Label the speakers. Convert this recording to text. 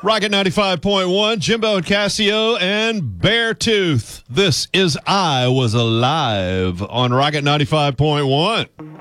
Speaker 1: Rocket 95.1, Jimbo and Casio and Beartooth. This is I Was Alive on Rocket 95.1.